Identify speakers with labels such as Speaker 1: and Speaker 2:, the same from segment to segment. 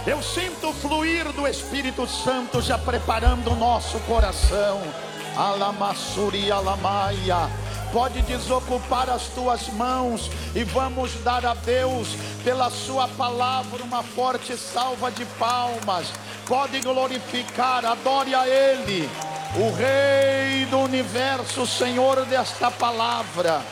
Speaker 1: Eu sinto o fluir do Espírito Santo já preparando o nosso coração. Alamassuri alamaia. Pode desocupar as tuas mãos e vamos dar a Deus pela sua palavra uma forte salva de palmas. Pode glorificar, adore a Ele, o Rei do Universo, Senhor desta palavra.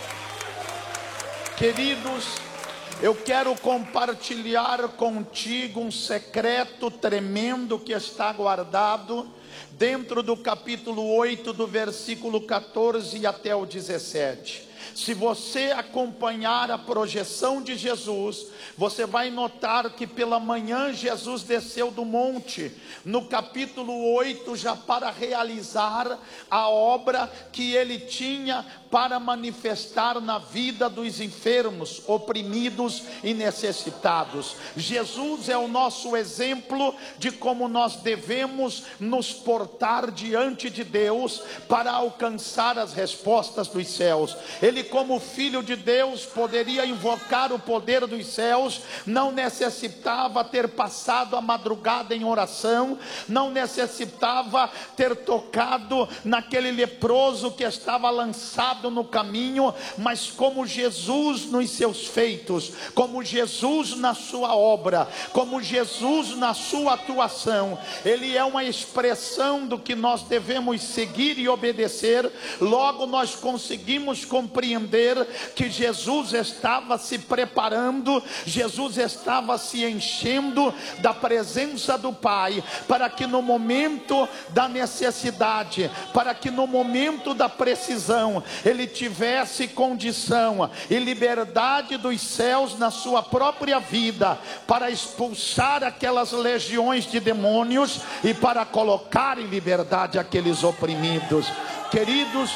Speaker 1: Queridos, eu quero compartilhar contigo um secreto tremendo que está guardado dentro do capítulo 8, do versículo 14 até o 17. Se você acompanhar a projeção de Jesus, você vai notar que pela manhã Jesus desceu do monte, no capítulo 8, já para realizar a obra que ele tinha para manifestar na vida dos enfermos, oprimidos e necessitados. Jesus é o nosso exemplo de como nós devemos nos portar diante de Deus para alcançar as respostas dos céus. Ele, como filho de Deus, poderia invocar o poder dos céus, não necessitava ter passado a madrugada em oração, não necessitava ter tocado naquele leproso que estava lançado no caminho, mas como Jesus nos seus feitos, como Jesus na sua obra, como Jesus na sua atuação, ele é uma expressão do que nós devemos seguir e obedecer. Logo nós conseguimos compreender que Jesus estava se preparando, Jesus estava se enchendo da presença do Pai, para que no momento da necessidade, para que no momento da precisão, ele tivesse condição e liberdade dos céus na sua própria vida, para expulsar aquelas legiões de demônios e para colocar em liberdade aqueles oprimidos. Queridos,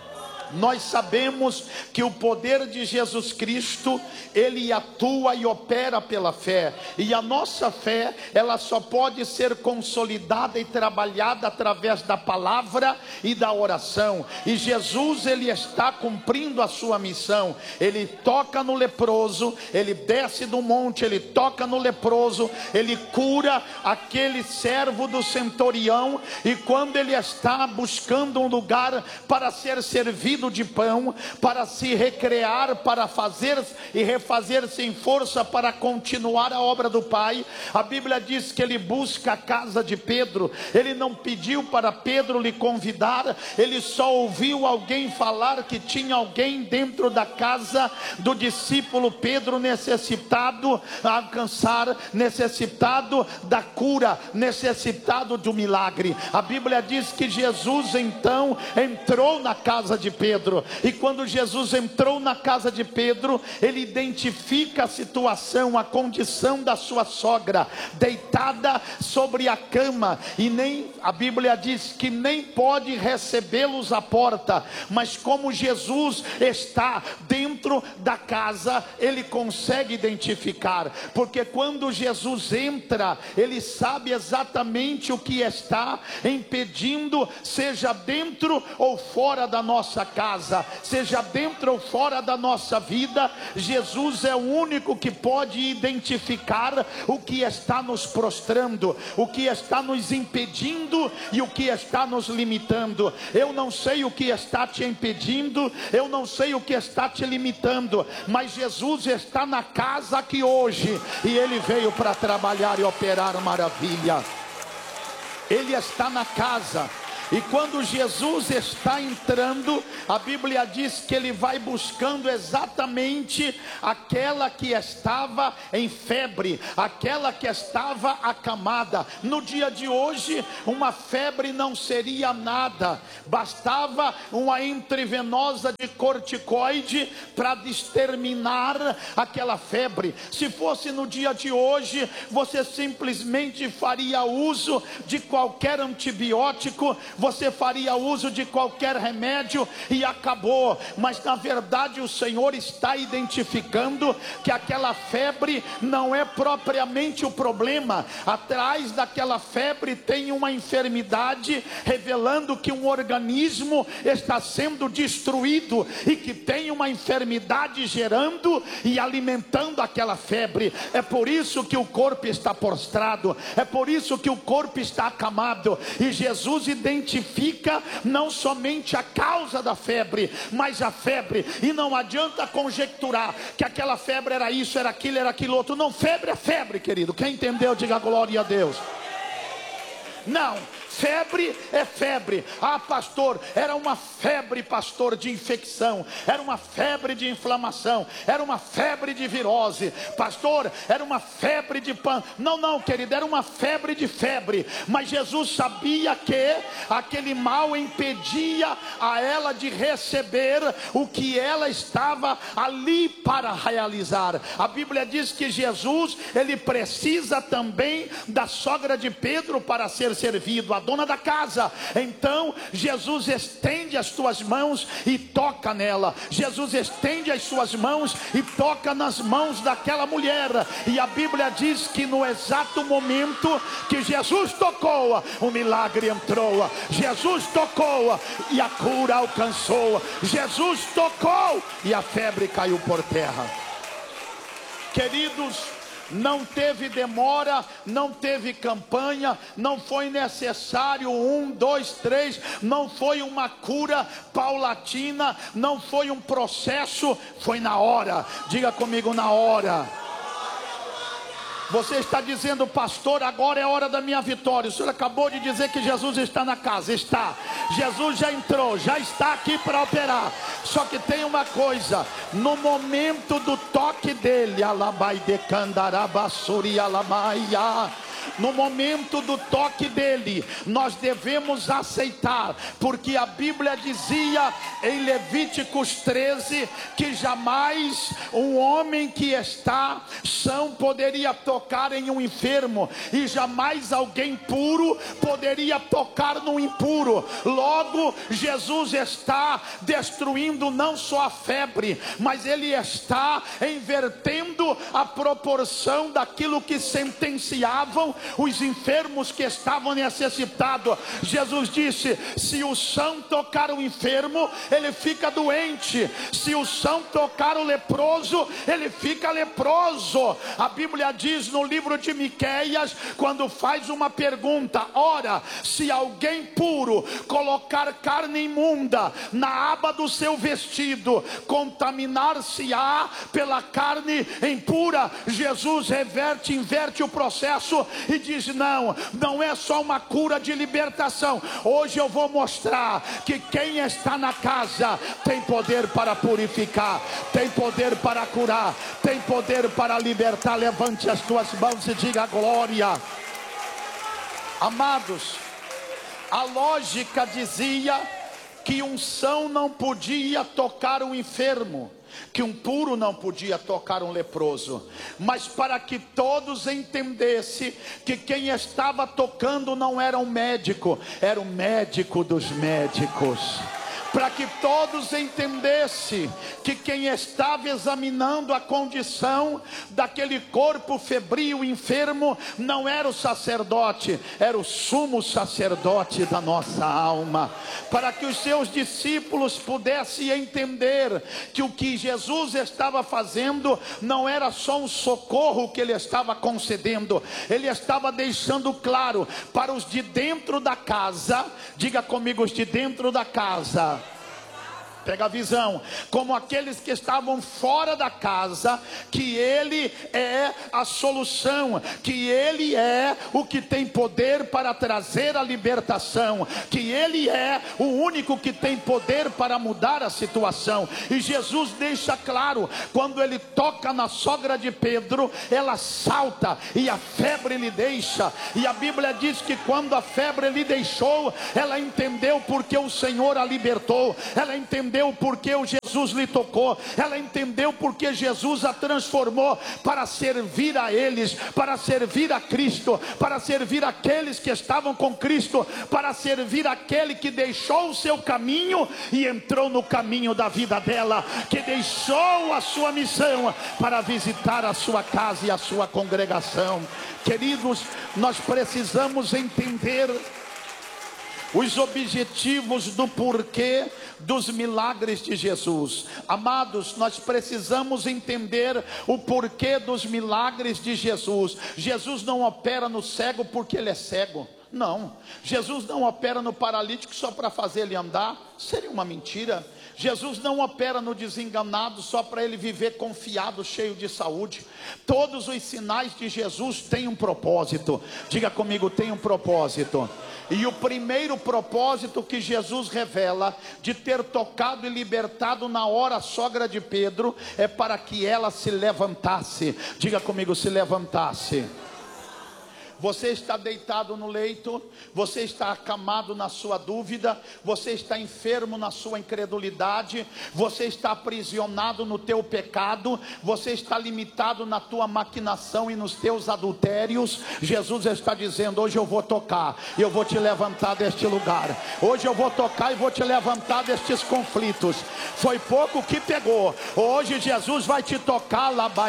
Speaker 1: nós sabemos que o poder de Jesus Cristo, ele atua e opera pela fé, e a nossa fé, ela só pode ser consolidada e trabalhada através da palavra e da oração. E Jesus, ele está cumprindo a sua missão. Ele toca no leproso, ele desce do monte, ele toca no leproso, ele cura aquele servo do centurião, e quando ele está buscando um lugar para ser servido de pão, para se recrear, para fazer e refazer sem força para continuar a obra do Pai, a Bíblia diz que ele busca a casa de Pedro. Ele não pediu para Pedro lhe convidar, ele só ouviu alguém falar que tinha alguém dentro da casa do discípulo Pedro necessitado a alcançar, necessitado da cura, necessitado do milagre. A Bíblia diz que Jesus então entrou na casa de Pedro, e quando Jesus entrou na casa de Pedro, ele identifica a situação, a condição da sua sogra, deitada sobre a cama, e nem, a Bíblia diz que nem pode recebê-los à porta, mas como Jesus está dentro da casa, ele consegue identificar, porque quando Jesus entra, ele sabe exatamente o que está impedindo, seja dentro ou fora da nossa casa, seja dentro ou fora da nossa vida. Jesus é o único que pode identificar o que está nos prostrando, o que está nos impedindo e o que está nos limitando. Eu não sei o que está te impedindo, eu não sei o que está te limitando, mas Jesus está na casa aqui hoje, e ele veio para trabalhar e operar maravilha. Ele está na casa. E quando Jesus está entrando, a Bíblia diz que ele vai buscando exatamente aquela que estava em febre, aquela que estava acamada. No dia de hoje, uma febre não seria nada, bastava uma intravenosa de corticoide para exterminar aquela febre. Se fosse no dia de hoje, você simplesmente faria uso de qualquer antibiótico, você faria uso de qualquer remédio e acabou. Mas na verdade o Senhor está identificando que aquela febre não é propriamente o problema. Atrás daquela febre tem uma enfermidade, revelando que um organismo está sendo destruído e que tem uma enfermidade gerando e alimentando aquela febre. É por isso que o corpo está prostrado, é por isso que o corpo está acamado. E Jesus identifica não somente a causa da febre, mas a febre. E não adianta conjecturar que aquela febre era isso, era aquilo outro. Não, febre é febre, querido. Quem entendeu, diga glória a Deus. Não, febre é febre. Ah, pastor, era uma febre, pastor, de infecção, era uma febre de inflamação, era uma febre de virose, pastor, era uma febre de não, querido, era uma febre de febre. Mas Jesus sabia que aquele mal impedia a ela de receber o que ela estava ali para realizar. A Bíblia diz que Jesus, ele precisa também da sogra de Pedro para ser servido, a dona da casa. Então Jesus estende as suas mãos e toca nela. Jesus estende as suas mãos e toca nas mãos daquela mulher. E a Bíblia diz que no exato momento que Jesus tocou, o milagre entrou. Jesus tocou e a cura alcançou. Jesus tocou e a febre caiu por terra. Queridos, não teve demora, não teve campanha, não foi necessário 1, 2, 3, não foi uma cura paulatina, não foi um processo, foi na hora. Diga comigo, na hora. Você está dizendo, pastor, agora é hora da minha vitória. O senhor acabou de dizer que Jesus está na casa. Está. Jesus já entrou, já está aqui para operar. Só que tem uma coisa: no momento do toque dele, no momento do toque dele, nós devemos aceitar, porque a Bíblia dizia em Levíticos 13 que jamais um homem que está são poderia tocar em um enfermo, e jamais alguém puro poderia tocar no impuro. Logo, Jesus está destruindo não só a febre, mas ele está invertendo a proporção daquilo que sentenciavam os enfermos que estavam necessitados. Jesus disse: se o são tocar o enfermo, ele fica doente. Se o são tocar o leproso, ele fica leproso. A Bíblia diz no livro de Miqueias, quando faz uma pergunta: ora, se alguém puro colocar carne imunda na aba do seu vestido, contaminar-se-á pela carne impura. Jesus inverte o processo e diz: não é só uma cura de libertação. Hoje eu vou mostrar que quem está na casa tem poder para purificar, tem poder para curar, tem poder para libertar. Levante as tuas mãos e diga glória. Amados, a lógica dizia que um são não podia tocar um enfermo, que um puro não podia tocar um leproso. Mas para que todos entendessem que quem estava tocando não era um médico, era o médico dos médicos. Para que todos entendessem que quem estava examinando a condição daquele corpo febril enfermo não era o sacerdote, era o sumo sacerdote da nossa alma. Para que os seus discípulos pudessem entender que o que Jesus estava fazendo não era só um socorro que ele estava concedendo, ele estava deixando claro para os de dentro da casa. Diga comigo, os de dentro da casa. Pega a visão, como aqueles que estavam fora da casa, que ele é a solução, que ele é o que tem poder para trazer a libertação, que ele é o único que tem poder para mudar a situação. E Jesus deixa claro, quando ele toca na sogra de Pedro, ela salta e a febre lhe deixa. E a Bíblia diz que quando a febre lhe deixou, ela entendeu porque o Senhor a libertou, ela entendeu entendeu porque o Jesus lhe tocou, ela entendeu porque Jesus a transformou para servir a eles, para servir a Cristo, para servir aqueles que estavam com Cristo, para servir aquele que deixou o seu caminho e entrou no caminho da vida dela, que deixou a sua missão para visitar a sua casa e a sua congregação. Queridos, nós precisamos entender os objetivos do porquê dos milagres de Jesus. Amados, nós precisamos entender o porquê dos milagres de Jesus. Jesus não opera no cego porque ele é cego. Não, Jesus não opera no paralítico só para fazer ele andar, seria uma mentira. Jesus não opera no desenganado só para ele viver confiado, cheio de saúde. Todos os sinais de Jesus têm um propósito. Diga comigo, tem um propósito. E o primeiro propósito que Jesus revela de ter tocado e libertado na hora a sogra de Pedro é para que ela se levantasse. Diga comigo, se levantasse. Você está deitado no leito, você está acamado na sua dúvida, você está enfermo na sua incredulidade, você está aprisionado no teu pecado, você está limitado na tua maquinação e nos teus adultérios. Jesus está dizendo: hoje eu vou tocar e eu vou te levantar deste lugar. Hoje eu vou tocar e vou te levantar destes conflitos. Foi pouco que pegou. Hoje Jesus vai te tocar,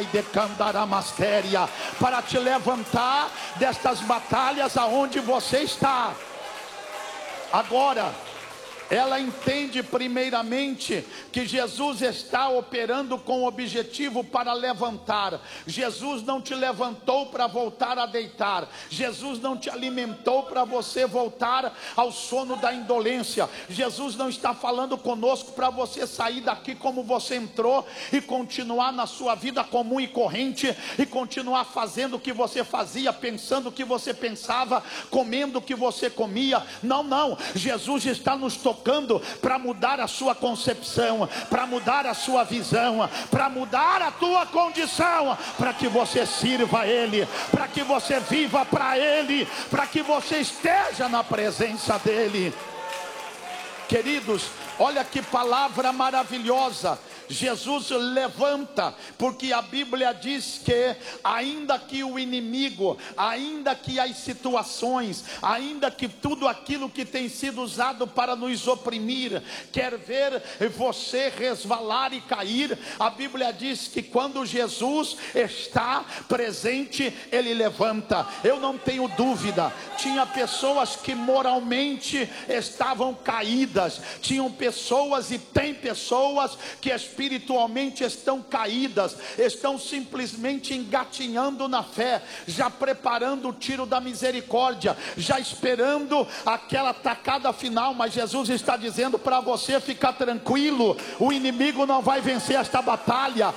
Speaker 1: para te levantar destas batalhas aonde você está. Agora, ela entende primeiramente que Jesus está operando com o objetivo para levantar. Jesus não te levantou para voltar a deitar. Jesus não te alimentou para você voltar ao sono da indolência. Jesus não está falando conosco para você sair daqui como você entrou e continuar na sua vida comum e corrente, e continuar fazendo o que você fazia, pensando o que você pensava, comendo o que você comia. Não, não. Jesus está nos tocando para mudar a sua concepção, para mudar a sua visão, para mudar a tua condição, para que você sirva a Ele, para que você viva para Ele, para que você esteja na presença dEle. Queridos, olha que palavra maravilhosa. Jesus levanta, porque a Bíblia diz que ainda que o inimigo, ainda que as situações, ainda que tudo aquilo que tem sido usado para nos oprimir, quer ver você resvalar e cair, a Bíblia diz que quando Jesus está presente, Ele levanta. Eu não tenho dúvida, tinha pessoas que moralmente estavam caídas, tinham pessoas e tem pessoas que espiritualmente estão caídas, estão simplesmente engatinhando na fé, já preparando o tiro da misericórdia, já esperando aquela tacada final. Mas Jesus está dizendo para você ficar tranquilo, o inimigo não vai vencer esta batalha.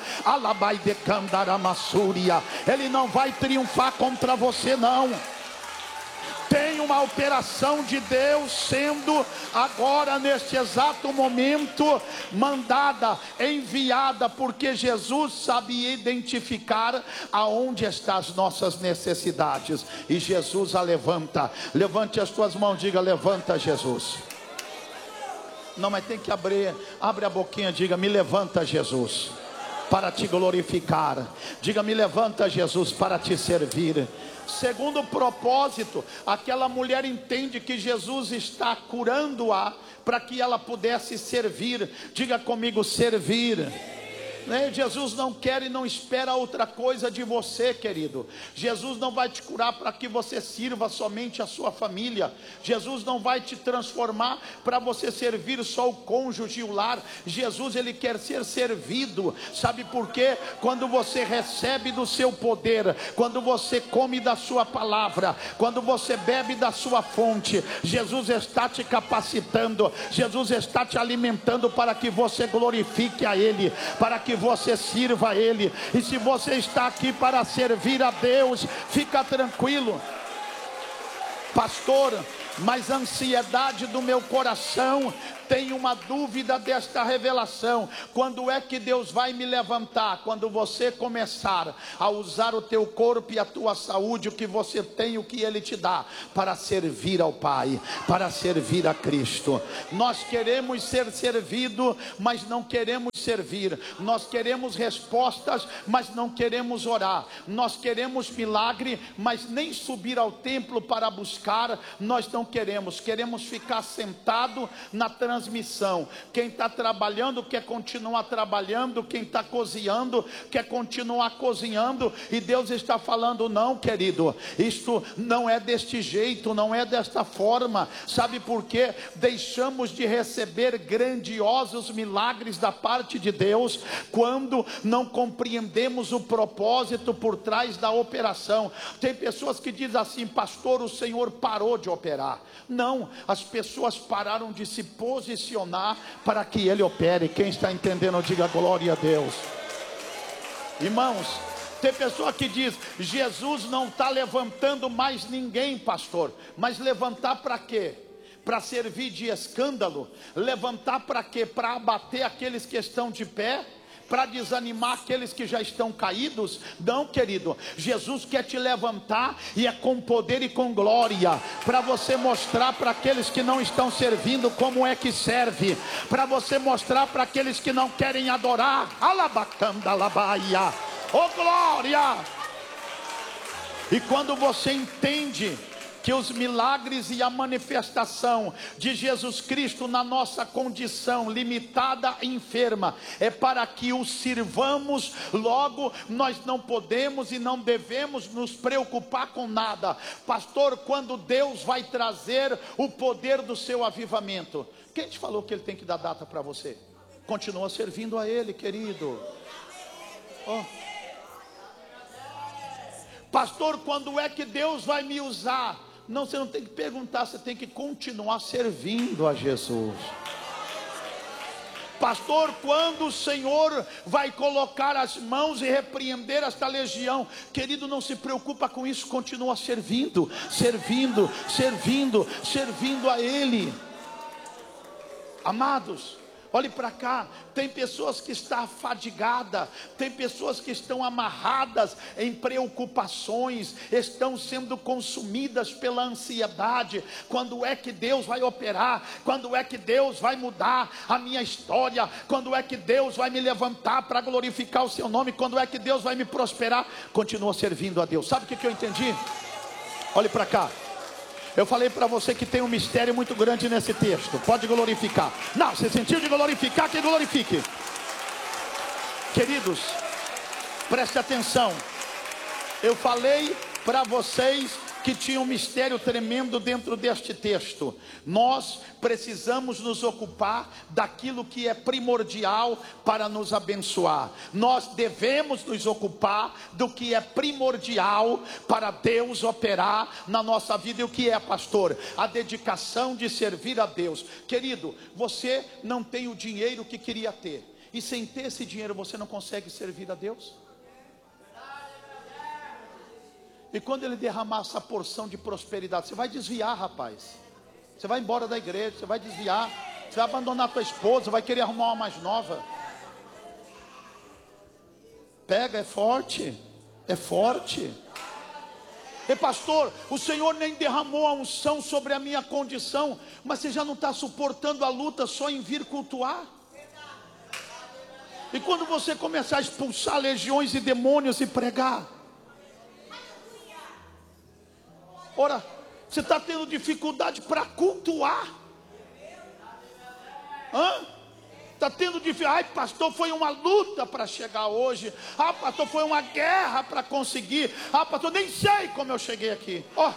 Speaker 1: Ele não vai triunfar contra você, não. Tem uma operação de Deus sendo agora, neste exato momento, mandada, enviada, porque Jesus sabe identificar aonde estão as nossas necessidades, e Jesus a levanta. Levante as tuas mãos, diga: levanta, Jesus. Não, mas tem que abre a boquinha, diga: me levanta, Jesus, para te glorificar. Diga: me levanta, Jesus, para te servir. Segundo propósito, aquela mulher entende que Jesus está curando-a para que ela pudesse servir. Diga comigo: servir. Jesus não quer e não espera outra coisa de você, querido. Jesus não vai te curar para que você sirva somente a sua família. Jesus não vai te transformar para você servir só o cônjuge e o lar. Jesus, Ele quer ser servido. Sabe por quê? Quando você recebe do seu poder, quando você come da sua palavra, quando você bebe da sua fonte, Jesus está te capacitando, Jesus está te alimentando para que você glorifique a Ele, para que você sirva a Ele. E se você está aqui para servir a Deus, fica tranquilo. Pastor, mas a ansiedade do meu coração tem uma dúvida desta revelação: quando é que Deus vai me levantar? Quando você começar a usar o teu corpo e a tua saúde, o que você tem, o que Ele te dá, para servir ao Pai, para servir a Cristo. Nós queremos ser servidos, mas não queremos servir. Nós queremos respostas, mas não queremos orar. Nós queremos milagre, mas nem subir ao templo para buscar nós não queremos. Queremos ficar sentado na transmissão. Quem está trabalhando quer continuar trabalhando, quem está cozinhando quer continuar cozinhando, e Deus está falando: não, querido, isto não é deste jeito, não é desta forma. Sabe por quê? Deixamos de receber grandiosos milagres da parte de Deus quando não compreendemos o propósito por trás da operação. Tem pessoas que dizem assim: pastor, o Senhor parou de operar. Não, as pessoas pararam de se posicionar para que Ele opere. Quem está entendendo, diga glória a Deus. Irmãos, tem pessoa que diz: Jesus não está levantando mais ninguém, pastor. Mas levantar para quê? Para servir de escândalo? Levantar para quê? Para abater aqueles que estão de pé? Para desanimar aqueles que já estão caídos? Não, querido, Jesus quer te levantar, e é com poder e com glória, para você mostrar para aqueles que não estão servindo como é que serve, para você mostrar para aqueles que não querem adorar. Alabacanda labaia, oh glória! E quando você entende que os milagres e a manifestação de Jesus Cristo na nossa condição limitada e enferma é para que o sirvamos, logo nós não podemos e não devemos nos preocupar com nada. Pastor, quando Deus vai trazer o poder do seu avivamento? Quem te falou que Ele tem que dar data para você? Continua servindo a Ele, querido. Oh. Pastor, quando é que Deus vai me usar? Não, você não tem que perguntar, você tem que continuar servindo a Jesus. Pastor, quando o Senhor vai colocar as mãos e repreender esta legião? Querido, não se preocupa com isso, continua servindo, servindo, servindo, servindo a Ele. Amados, olhe para cá, tem pessoas que estão afadigadas, tem pessoas que estão amarradas em preocupações, estão sendo consumidas pela ansiedade. Quando é que Deus vai operar? Quando é que Deus vai mudar a minha história? Quando é que Deus vai me levantar para glorificar o seu nome? Quando é que Deus vai me prosperar? Continua servindo a Deus. Sabe o que eu entendi? Olhe para cá. Eu falei para você que tem um mistério muito grande nesse texto. Pode glorificar. Não, você sentiu de glorificar, que glorifique. Queridos, preste atenção. Eu falei para vocês que tinha um mistério tremendo dentro deste texto. Nós precisamos nos ocupar daquilo que é primordial para nos abençoar. Nós devemos nos ocupar do que é primordial para Deus operar na nossa vida. E o que é, pastor? A dedicação de servir a Deus. Querido, você não tem o dinheiro que queria ter, e sem ter esse dinheiro você não consegue servir a Deus? E quando Ele derramar essa porção de prosperidade, você vai desviar, rapaz. Você vai embora da igreja, você vai desviar. Você vai abandonar a tua esposa, vai querer arrumar uma mais nova. Pega, é forte. É forte. E pastor, o Senhor nem derramou a unção sobre a minha condição, mas você já não está suportando a luta só em vir cultuar? E quando você começar a expulsar legiões e demônios e pregar? Ora, você está tendo dificuldade para cultuar? Está tendo dificuldade. Ai, pastor, foi uma luta para chegar hoje. Ah, pastor, foi uma guerra para conseguir. Ah, pastor, nem sei como eu cheguei aqui. Ó,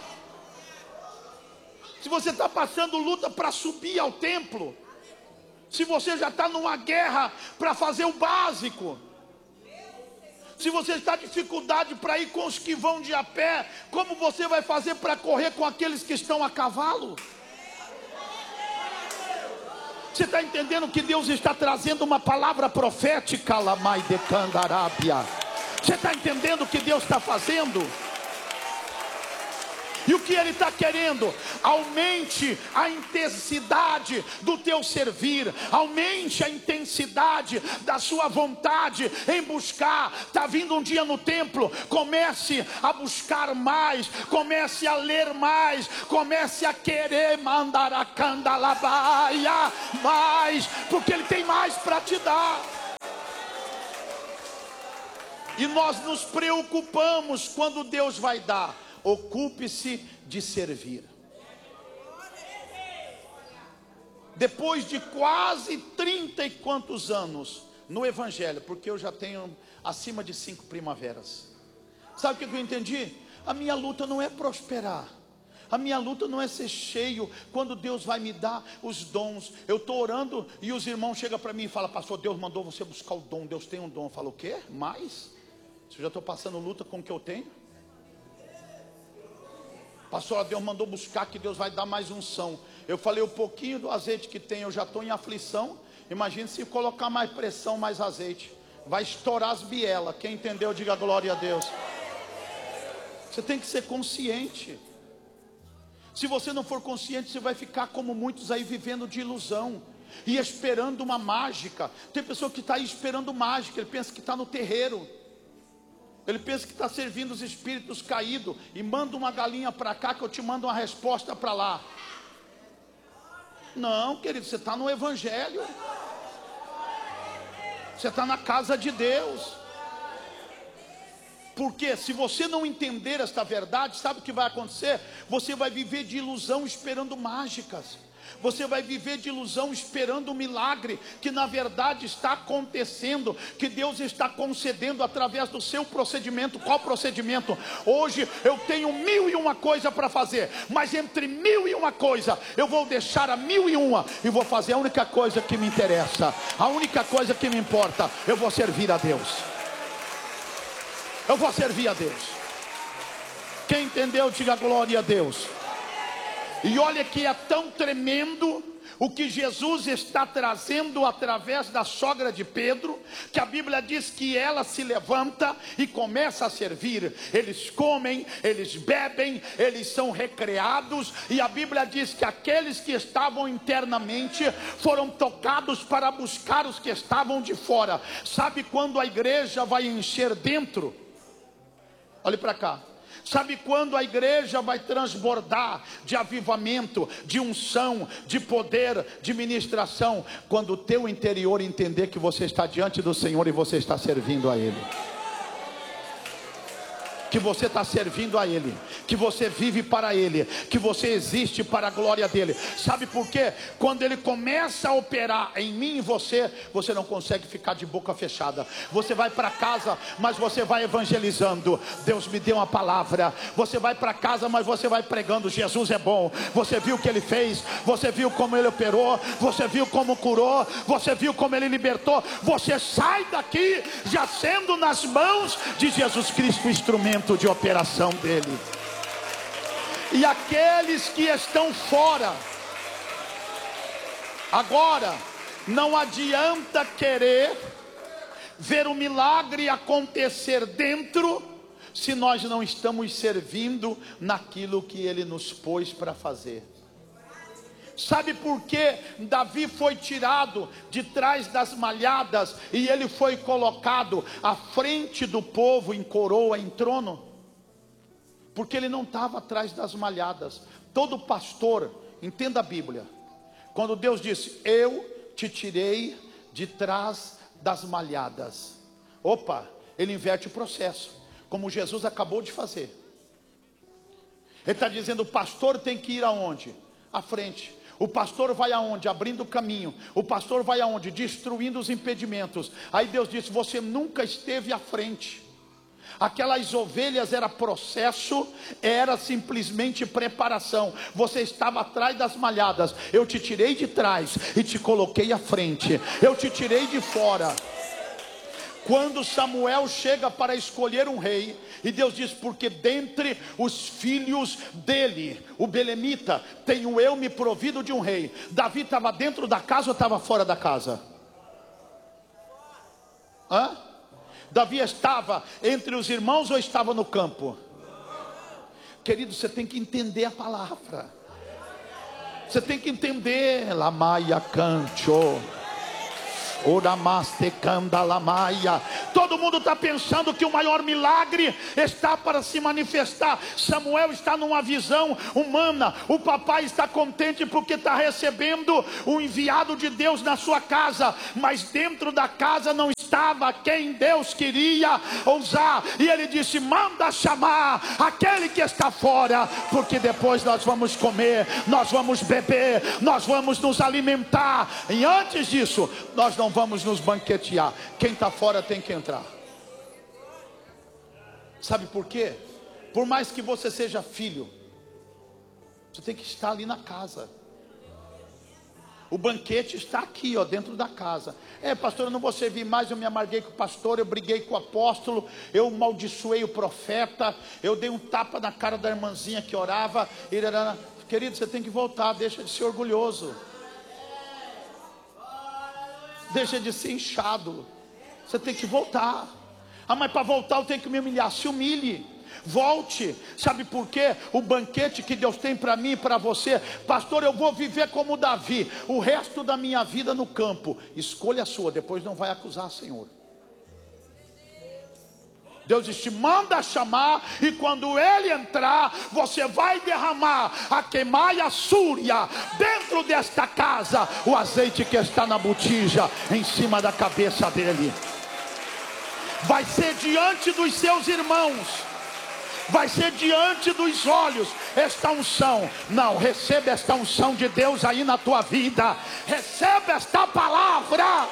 Speaker 1: se você está passando luta para subir ao templo, se você já está numa guerra para fazer o básico, se você está em dificuldade para ir com os que vão de a pé, como você vai fazer para correr com aqueles que estão a cavalo? Você está entendendo que Deus está trazendo uma palavra profética? Lamai de Candarábia. Você está entendendo o que Deus está fazendo? E o que Ele está querendo? Aumente a intensidade do teu servir, aumente a intensidade da sua vontade em buscar. Está vindo um dia no templo, comece a buscar mais, comece a ler mais, comece a querer mandar a candalabaia mais, porque Ele tem mais para te dar. E nós nos preocupamos quando Deus vai dar. Ocupe-se de servir. Depois de quase 30 e quantos anos no Evangelho, porque eu já tenho acima de 5 primaveras, sabe o que eu entendi? A minha luta não é prosperar, a minha luta não é ser cheio. Quando Deus vai me dar os dons, eu estou orando e os irmãos chegam para mim e falam: pastor, Deus mandou você buscar o dom, Deus tem um dom. Eu falo: o quê? Mais? Se eu já estou passando luta com o que eu tenho? Pastor, Deus mandou buscar, que Deus vai dar mais unção. Eu falei: o pouquinho do azeite que tem, eu já estou em aflição. Imagine se colocar mais pressão, mais azeite, vai estourar as bielas. Quem entendeu, diga glória a Deus. Você tem que ser consciente. Se você não for consciente, você vai ficar como muitos aí, vivendo de ilusão e esperando uma mágica. Tem pessoa que está aí esperando mágica, ele pensa que está no terreiro, ele pensa que está servindo os espíritos caídos, e manda uma galinha para cá que eu te mando uma resposta para lá. Não, querido, você está no Evangelho, você está na casa de Deus. Porque se você não entender esta verdade, sabe o que vai acontecer? Você vai viver de ilusão esperando mágicas. Você vai viver de ilusão esperando um milagre que na verdade está acontecendo, que Deus está concedendo através do seu procedimento. Qual procedimento? Hoje eu tenho 1001 coisa para fazer, mas entre 1001 coisa eu vou deixar a 1001 e vou fazer a única coisa que me interessa, a única coisa que me importa. Eu vou servir a Deus. Eu vou servir a Deus. Quem entendeu, diga glória a Deus. E olha que é tão tremendo o que Jesus está trazendo através da sogra de Pedro, que a Bíblia diz que ela se levanta e começa a servir. Eles comem, eles bebem, eles são recreados, e a Bíblia diz que aqueles que estavam internamente foram tocados para buscar os que estavam de fora. Sabe quando a igreja vai encher dentro? Olhe para cá. Sabe quando a igreja vai transbordar de avivamento, de unção, de poder, de ministração? Quando o teu interior entender que você está diante do Senhor e você está servindo a Ele. Que você está servindo a Ele, que você vive para Ele, que você existe para a glória dEle. Sabe por quê? Quando Ele começa a operar em mim e você, você não consegue ficar de boca fechada. Você vai para casa, mas você vai evangelizando. Deus me deu uma palavra. Você vai para casa, mas você vai pregando: Jesus é bom. Você viu o que Ele fez, você viu como Ele operou, você viu como curou, você viu como Ele libertou. Você sai daqui já sendo nas mãos de Jesus Cristo instrumento de operação dele. E aqueles que estão fora, agora não adianta querer ver o milagre acontecer dentro, se nós não estamos servindo naquilo que Ele nos pôs para fazer. Sabe por que Davi foi tirado de trás das malhadas e ele foi colocado à frente do povo em coroa, em trono? Porque ele não estava atrás das malhadas. Todo pastor, entenda a Bíblia, quando Deus disse: eu te tirei de trás das malhadas, opa, ele inverte o processo, como Jesus acabou de fazer. Ele está dizendo: o pastor tem que ir aonde? À frente. O pastor vai aonde? Abrindo o caminho. O pastor vai aonde? Destruindo os impedimentos. Aí Deus disse: você nunca esteve à frente. Aquelas ovelhas era processo, era simplesmente preparação. Você estava atrás das malhadas. Eu te tirei de trás e te coloquei à frente. Eu te tirei de fora. Quando Samuel chega para escolher um rei, e Deus diz: porque dentre os filhos dele, o belemita, tenho eu me provido de um rei. Davi estava dentro da casa ou estava fora da casa? Hã? Davi estava entre os irmãos ou estava no campo? Querido, você tem que entender a palavra. Você tem que entender. Lamaia cancho. Todo mundo está pensando que o maior milagre está para se manifestar. Samuel está numa visão humana. O papai está contente porque está recebendo o enviado de Deus na sua casa, mas dentro da casa não estava quem Deus queria usar. E ele disse: manda chamar aquele que está fora, porque depois nós vamos comer, nós vamos beber, nós vamos nos alimentar, e antes disso nós não vamos nos banquetear. Quem está fora tem que entrar. Sabe por quê? Por mais que você seja filho, você tem que estar ali na casa. O banquete está aqui, ó, dentro da casa. Pastor, eu não vou servir mais, eu me amarguei com o pastor, eu briguei com o apóstolo, eu amaldiçoei o profeta, eu dei um tapa na cara da irmãzinha que orava. Querido, você tem que voltar, deixa de ser orgulhoso. Deixa de ser inchado. Você tem que voltar. Mas para voltar eu tenho que me humilhar. Se humilhe, volte. Sabe por quê? O banquete que Deus tem para mim e para você. Pastor, eu vou viver como Davi o resto da minha vida no campo. Escolha a sua, depois não vai acusar, Senhor. Deus te manda chamar, e quando ele entrar, você vai derramar a queimar e a súria dentro desta casa, o azeite que está na botija em cima da cabeça dele. Vai ser diante dos seus irmãos, vai ser diante dos olhos esta unção. Não, receba esta unção de Deus aí na tua vida. Receba esta palavra.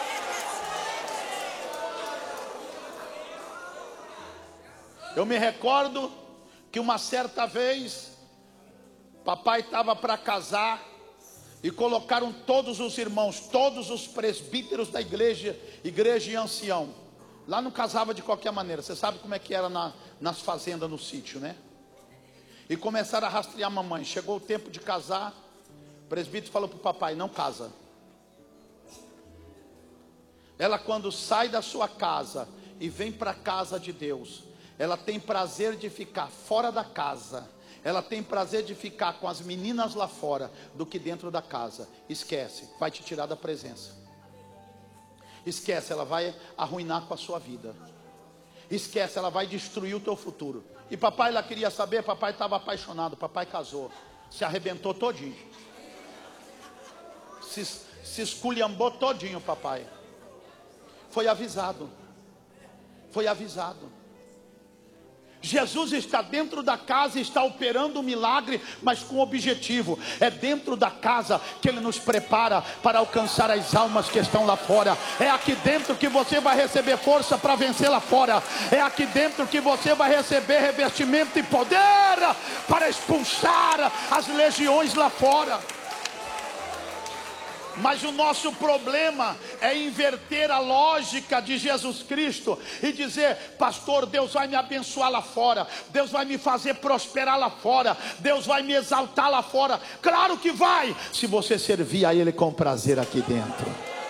Speaker 1: Eu me recordo que uma certa vez, papai estava para casar, e colocaram todos os irmãos, todos os presbíteros da igreja e ancião. Lá não casava de qualquer maneira. Você sabe como é que era nas fazendas, no sítio, né? E começaram a rastrear a mamãe. Chegou o tempo de casar, o presbítero falou para o papai: não casa. Ela, quando sai da sua casa e vem para a casa de Deus, ela tem prazer de ficar fora da casa. Ela tem prazer de ficar com as meninas lá fora do que dentro da casa. Esquece, vai te tirar da presença. Esquece, ela vai arruinar com a sua vida. Esquece, ela vai destruir o teu futuro. E papai, ela queria saber, papai estava apaixonado, papai casou, se arrebentou todinho. Se esculhambou todinho, papai. Foi avisado. Foi avisado. Jesus está dentro da casa e está operando um milagre, mas com objetivo. É dentro da casa que Ele nos prepara para alcançar as almas que estão lá fora. É aqui dentro que você vai receber força para vencer lá fora. É aqui dentro que você vai receber revestimento e poder para expulsar as legiões lá fora. Mas o nosso problema é inverter a lógica de Jesus Cristo e dizer: pastor, Deus vai me abençoar lá fora, Deus vai me fazer prosperar lá fora, Deus vai me exaltar lá fora. Claro que vai, se você servir a Ele com prazer aqui dentro.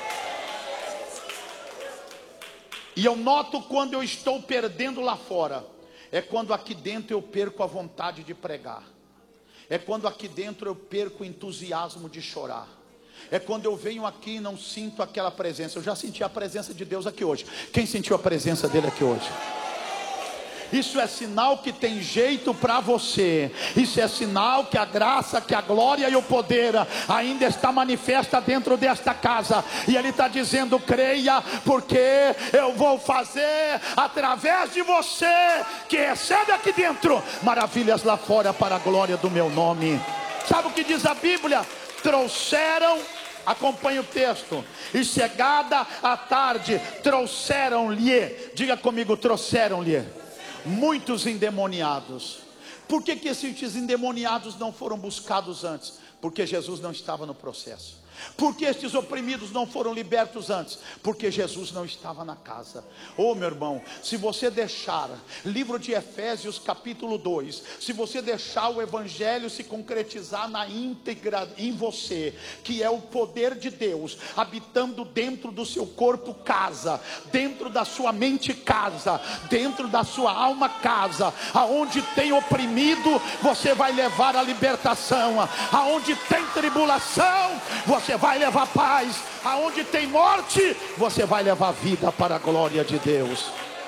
Speaker 1: E eu noto quando eu estou perdendo lá fora, é quando aqui dentro eu perco a vontade de pregar, é quando aqui dentro eu perco o entusiasmo de chorar. É quando eu venho aqui e não sinto aquela presença. Eu já senti a presença de Deus aqui hoje. Quem sentiu a presença dele aqui hoje? Isso é sinal que tem jeito para você. Isso é sinal que a graça, que a glória e o poder ainda está manifesta dentro desta casa. E Ele está dizendo: creia, porque eu vou fazer através de você, que recebe aqui dentro, maravilhas lá fora para a glória do meu nome. Sabe o que diz a Bíblia? Trouxeram, acompanhe o texto, e chegada a tarde, trouxeram-lhe, diga comigo, trouxeram-lhe muitos endemoniados. Por que esses endemoniados não foram buscados antes? Porque Jesus não estava no processo. Por que estes oprimidos não foram libertos antes? Porque Jesus não estava na casa. Oh, meu irmão, se você deixar livro de Efésios capítulo 2, se você deixar o evangelho se concretizar na íntegra em você, que é o poder de Deus habitando dentro do seu corpo casa, dentro da sua mente casa, dentro da sua alma casa, aonde tem oprimido, você vai levar a libertação. Aonde tem tribulação, você vai levar paz. Aonde tem morte, você vai levar vida para a glória de Deus.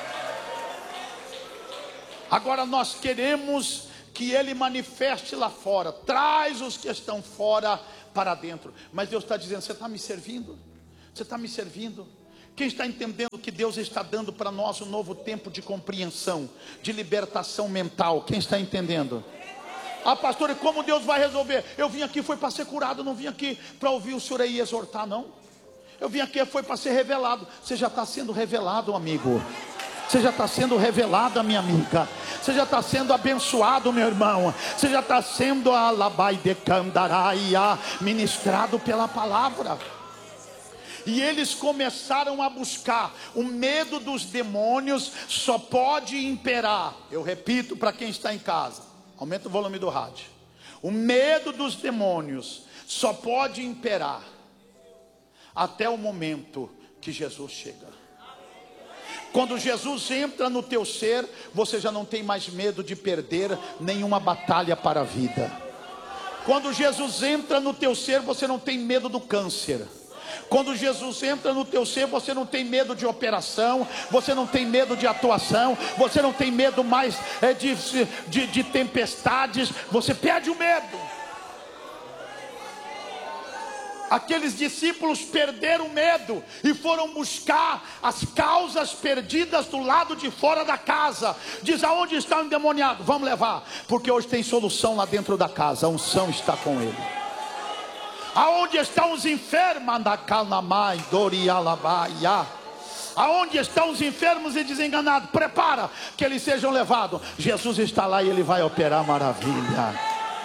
Speaker 1: Agora nós queremos que Ele manifeste lá fora. Traz os que estão fora para dentro. Mas Deus está dizendo: você está me servindo? Você está me servindo? Quem está entendendo que Deus está dando para nós um novo tempo de compreensão, de libertação mental? Quem está entendendo? Ah, pastor, e como Deus vai resolver? Eu vim aqui foi para ser curado, não vim aqui para ouvir o senhor aí exortar, não. Eu vim aqui foi para ser revelado. Você já está sendo revelado, amigo. Você já está sendo revelada, minha amiga. Você já está sendo abençoado, meu irmão. Você já está sendo ministrado pela palavra. E eles começaram a buscar. O medo dos demônios só pode imperar. Eu repito para quem está em casa. Aumenta o volume do rádio. O medo dos demônios só pode imperar até o momento que Jesus chega. Quando Jesus entra no teu ser, você já não tem mais medo de perder nenhuma batalha para a vida. Quando Jesus entra no teu ser, você não tem medo do câncer. Quando Jesus entra no teu ser, você não tem medo de operação, você não tem medo de atuação, você não tem medo mais de tempestades, você perde o medo. Aqueles discípulos perderam o medo e foram buscar as causas perdidas do lado de fora da casa. Diz: aonde está o endemoniado? Vamos levar, porque hoje tem solução lá dentro da casa, a unção está com ele. Aonde estão os enfermos? Aonde estão os enfermos e desenganados? Prepara que eles sejam levados. Jesus está lá e Ele vai operar maravilha.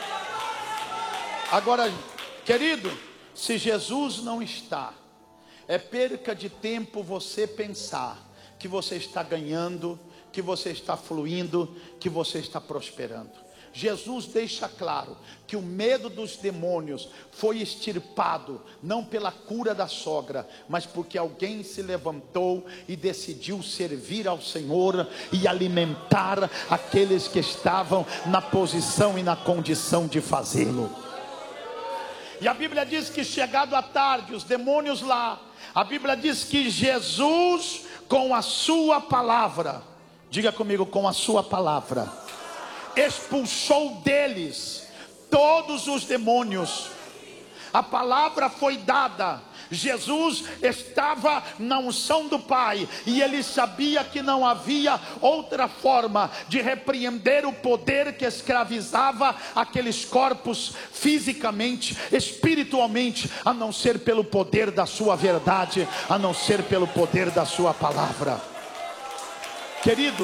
Speaker 1: Agora, querido, se Jesus não está, é perca de tempo você pensar que você está ganhando, que você está fluindo, que você está prosperando. Jesus deixa claro que o medo dos demônios foi extirpado, não pela cura da sogra, mas porque alguém se levantou e decidiu servir ao Senhor e alimentar aqueles que estavam na posição e na condição de fazê-lo. E a Bíblia diz que chegado à tarde, os demônios lá, a Bíblia diz que Jesus, com a sua palavra, diga comigo, com a sua palavra, expulsou deles todos os demônios. A palavra foi dada. Jesus estava na unção do Pai e ele sabia que não havia outra forma de repreender o poder que escravizava aqueles corpos fisicamente, espiritualmente, a não ser pelo poder da sua verdade, a não ser pelo poder da sua palavra. Querido,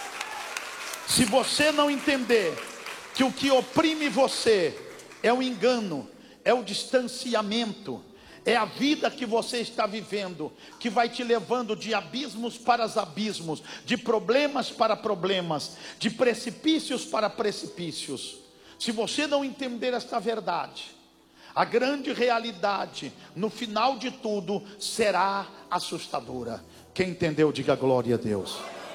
Speaker 1: se você não entender que o que oprime você é o engano, é o distanciamento, é a vida que você está vivendo, que vai te levando de abismos para abismos, de problemas para problemas, de precipícios para precipícios. Se você não entender esta verdade, a grande realidade no final de tudo será assustadora. Quem entendeu, diga glória a Deus.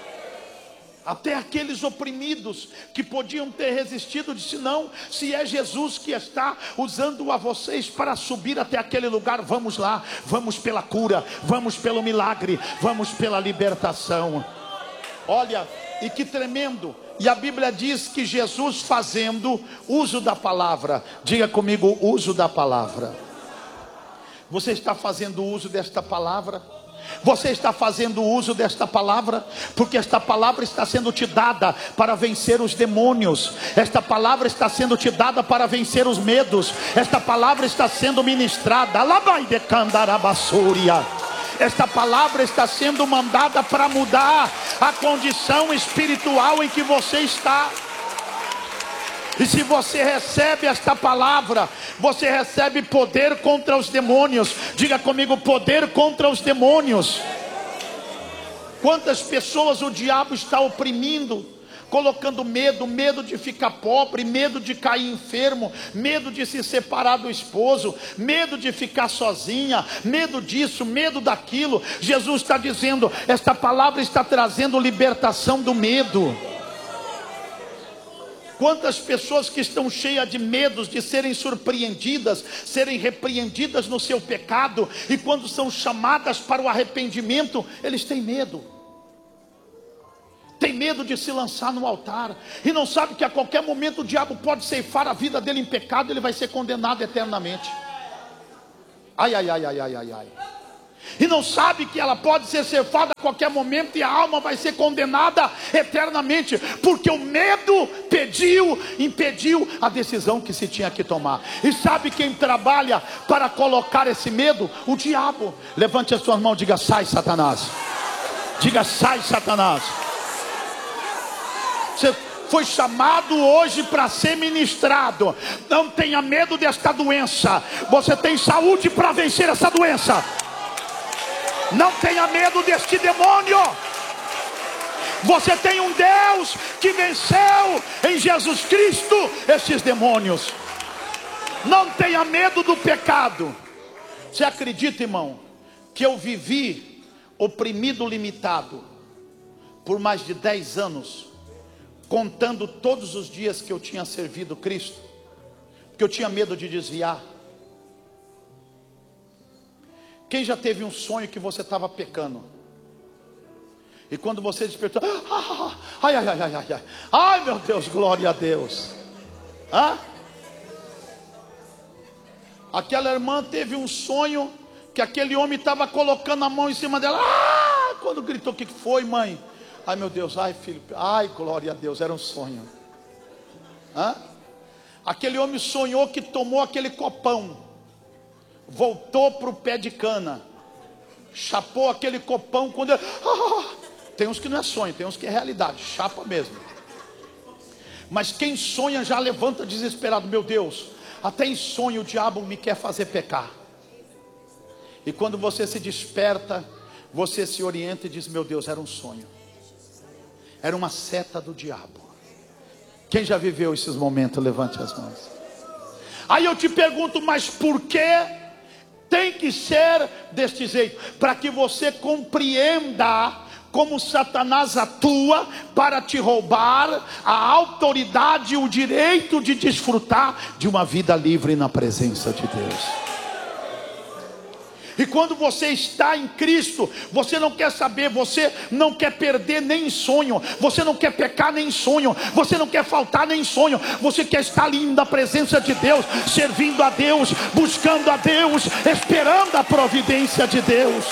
Speaker 1: Até aqueles oprimidos que podiam ter resistido, disse: não, se é Jesus que está usando a vocês para subir até aquele lugar, vamos lá, vamos pela cura, vamos pelo milagre, vamos pela libertação. Olha, e que tremendo. E a Bíblia diz que Jesus, fazendo uso da palavra, diga comigo, uso da palavra. Você está fazendo uso desta palavra? Você está fazendo uso desta palavra? Porque esta palavra está sendo te dada para vencer os demônios. Esta palavra está sendo te dada para vencer os medos. Esta palavra está sendo ministrada. Esta palavra está sendo mandada para mudar a condição espiritual em que você está. E se você recebe esta palavra, você recebe poder contra os demônios. Diga comigo: poder contra os demônios. Quantas pessoas o diabo está oprimindo, colocando medo, medo de ficar pobre, medo de cair enfermo, medo de se separar do esposo, medo de ficar sozinha, medo disso, medo daquilo. Jesus está dizendo, esta palavra está trazendo libertação do medo. Quantas pessoas que estão cheias de medos de serem surpreendidas, serem repreendidas no seu pecado, e quando são chamadas para o arrependimento, eles têm medo. Tem medo de se lançar no altar, e não sabe que a qualquer momento o diabo pode ceifar a vida dele em pecado, e ele vai ser condenado eternamente. Ai, ai, ai, ai, ai, ai, ai. E não sabe que ela pode ser ceifada a qualquer momento, e a alma vai ser condenada eternamente, porque o medo impediu a decisão que se tinha que tomar. E sabe quem trabalha para colocar esse medo? O diabo. Levante as suas mãos e diga: sai, Satanás. Diga: sai, Satanás. Você foi chamado hoje para ser ministrado. Não tenha medo desta doença. Você tem saúde para vencer essa doença. Não tenha medo deste demônio. Você tem um Deus que venceu em Jesus Cristo estes demônios. Não tenha medo do pecado. Você acredita, irmão, que eu vivi oprimido, limitado por mais de 10 anos, contando todos os dias que eu tinha servido Cristo, porque eu tinha medo de desviar. Quem já teve um sonho que você estava pecando, e quando você despertou, ai, ai, ai, ai, ai, ai, ai, meu Deus, glória a Deus. Aquela irmã teve um sonho que aquele homem estava colocando a mão em cima dela. Quando gritou: o que foi, mãe? Ai, meu Deus, ai, filho, ai, glória a Deus, era um sonho. Aquele homem sonhou que tomou aquele copão, voltou para o pé de cana, chapou aquele copão. Quando tem uns que não é sonho, tem uns que é realidade, chapa mesmo. Mas quem sonha já levanta desesperado: meu Deus, até em sonho o diabo me quer fazer pecar. E quando você se desperta, você se orienta e diz: meu Deus, era um sonho, era uma seta do diabo. Quem já viveu esses momentos, levante as mãos. Aí eu te pergunto: mas por que tem que ser deste jeito? Para que você compreenda como Satanás atua para te roubar a autoridade e o direito de desfrutar de uma vida livre na presença de Deus. E quando você está em Cristo, você não quer saber, você não quer perder nem sonho, você não quer pecar nem sonho, você não quer faltar nem sonho, você quer estar ali na presença de Deus, servindo a Deus, buscando a Deus, esperando a providência de Deus.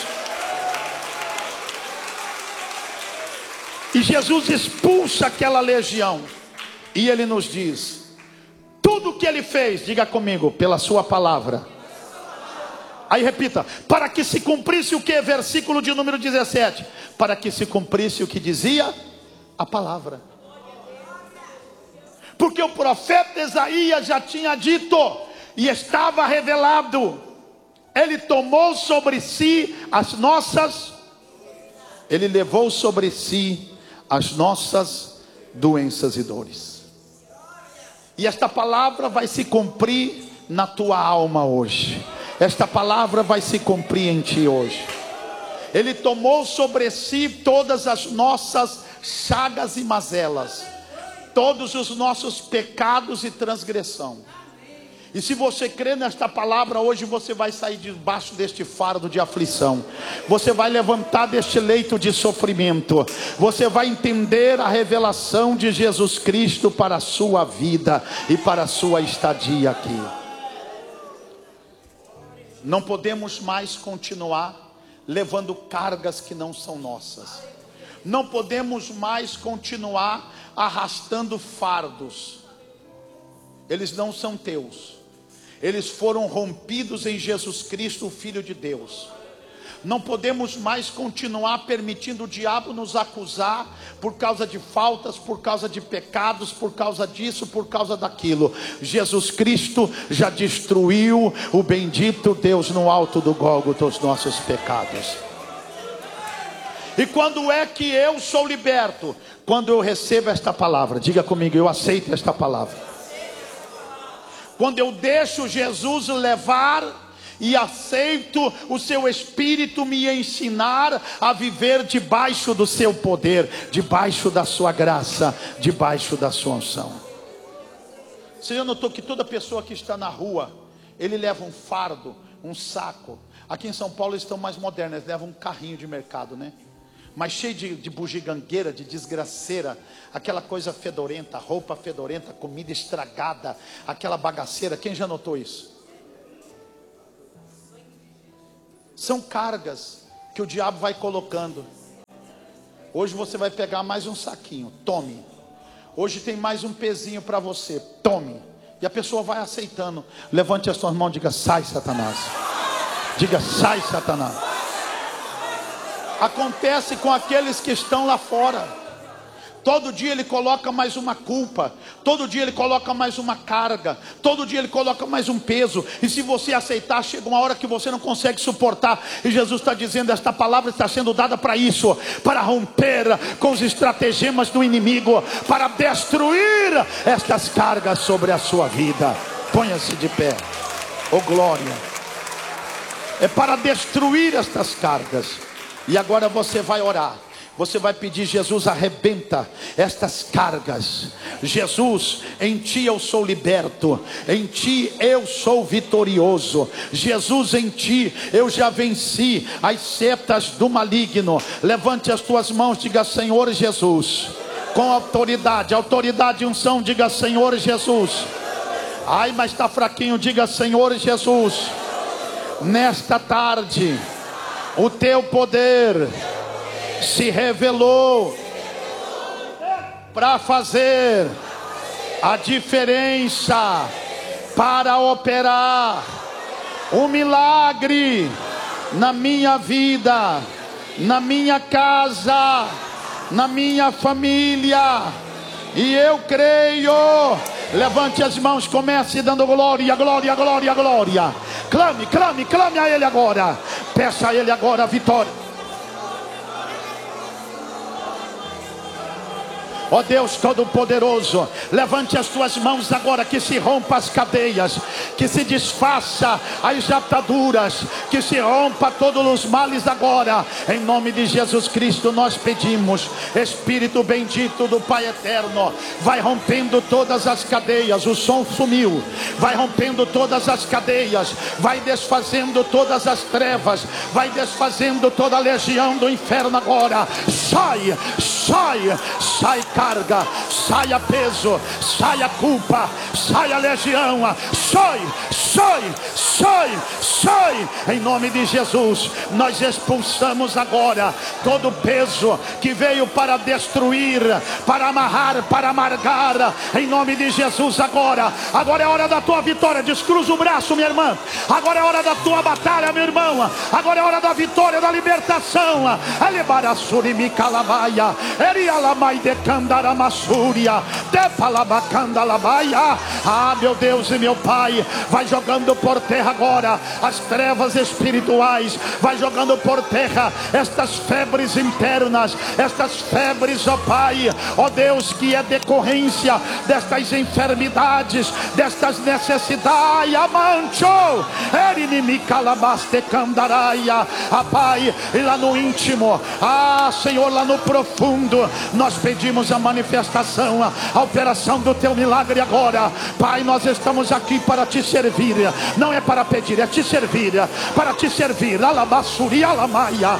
Speaker 1: E Jesus expulsa aquela legião, e Ele nos diz, tudo o que Ele fez, diga comigo, pela sua palavra. Aí repita: para que se cumprisse o que? Versículo de número 17. Para que se cumprisse o que dizia a palavra. Porque o profeta Isaías já tinha dito, e estava revelado: Ele tomou sobre si as nossas, Ele levou sobre si as nossas doenças e dores. E esta palavra vai se cumprir na tua alma hoje. Esta palavra vai se cumprir em ti hoje. Ele tomou sobre si todas as nossas chagas e mazelas, todos os nossos pecados e transgressão. E se você crê nesta palavra hoje, você vai sair debaixo deste fardo de aflição, você vai levantar deste leito de sofrimento, você vai entender a revelação de Jesus Cristo para a sua vida e para a sua estadia aqui. Não podemos mais continuar levando cargas que não são nossas. Não podemos mais continuar arrastando fardos. Eles não são teus. Eles foram rompidos em Jesus Cristo, o Filho de Deus. Não podemos mais continuar permitindo o diabo nos acusar por causa de faltas, por causa de pecados, por causa disso, por causa daquilo. Jesus Cristo já destruiu o bendito Deus no alto do Gólgota os nossos pecados. E quando é que eu sou liberto? Quando eu recebo esta palavra. Diga comigo, eu aceito esta palavra. Quando eu deixo Jesus levar e aceito o seu Espírito me ensinar a viver debaixo do seu poder, debaixo da sua graça, debaixo da sua unção. Você já notou que toda pessoa que está na rua, ele leva um fardo, um saco. Aqui em São Paulo eles estão mais modernos, eles levam um carrinho de mercado, né? Mas cheio de bugigangueira, de desgraceira, aquela coisa fedorenta, roupa fedorenta, comida estragada, aquela bagaceira. Quem já notou isso? São cargas que o diabo vai colocando. Hoje você vai pegar mais um saquinho, tome. Hoje tem mais um pezinho para você, tome. E a pessoa vai aceitando. Levante as suas mãos e diga: sai, Satanás. Diga: sai, Satanás. Acontece com aqueles que estão lá fora. Todo dia ele coloca mais uma culpa, todo dia ele coloca mais uma carga, todo dia ele coloca mais um peso. E se você aceitar, chega uma hora que você não consegue suportar. E Jesus está dizendo: esta palavra está sendo dada para isso, para romper com os estratagemas do inimigo, para destruir estas cargas sobre a sua vida. Ponha-se de pé. Oh glória. É para destruir estas cargas. E agora você vai orar. Você vai pedir: Jesus, arrebenta estas cargas. Jesus, em ti eu sou liberto, em ti eu sou vitorioso. Jesus, em ti eu já venci as setas do maligno. Levante as tuas mãos, diga: Senhor Jesus, com autoridade e unção, diga: Senhor Jesus. Ai, mas está fraquinho, diga: Senhor Jesus, nesta tarde o teu poder se revelou para fazer a diferença, para operar um milagre na minha vida, na minha casa, na minha família. E eu creio. Levante as mãos, comece dando glória, glória, glória, glória. Clame, clame, clame a Ele agora. Peça a Ele agora a vitória. Ó Deus Todo-Poderoso, levante as tuas mãos agora, que se rompa as cadeias, que se desfaça as ataduras, que se rompa todos os males agora. Em nome de Jesus Cristo nós pedimos. Espírito bendito do Pai Eterno, vai rompendo todas as cadeias. O som sumiu. Vai rompendo todas as cadeias, vai desfazendo todas as trevas, vai desfazendo toda a legião do inferno agora. Sai, sai, sai carga, saia peso, saia culpa, saia legião, sai, sai, sai, sai, em nome de Jesus. Nós expulsamos agora todo peso que veio para destruir, para amarrar, para amargar, em nome de Jesus agora. Agora é hora da tua vitória. Descruza o braço, minha irmã. Agora é hora da tua batalha, meu irmão. Agora é hora da vitória, da libertação. Ah, meu Deus e meu Pai, vai jogando por terra agora as trevas espirituais, vai jogando por terra estas febres internas, estas febres, ó Pai, ó Deus, que é decorrência destas enfermidades, destas necessidades. Amancho, ah Pai, e lá no íntimo, ah Senhor, lá no profundo, nós pedimos a manifestação, a operação do teu milagre agora. Pai, nós estamos aqui para te servir, não é para pedir, é te servir, para te servir. Alabassuri, alamaia, te